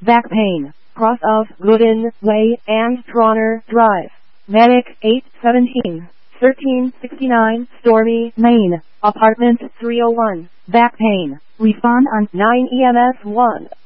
back pain, cross of Gooden Way and Troner Drive. Medic 817, 1369, Stormy, Maine, apartment 301, back pain, refund on 9 EMS 1.